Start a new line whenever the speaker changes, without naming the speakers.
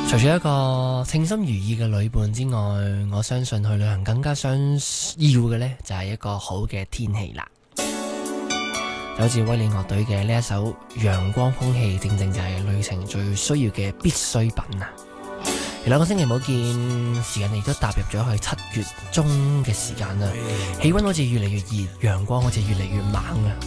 除咗一個稱心如意嘅旅伴之外，我相信去旅行更加想要嘅呢，就係一個好嘅天氣啦。就好似威廉樂隊嘅呢一首《陽光空氣》，正正就係旅程最需要嘅必需品啊！兩個星期冇見，時間亦都踏入咗去7月中嘅時間啦，氣溫好似越嚟越熱，陽光好似越嚟越猛啊！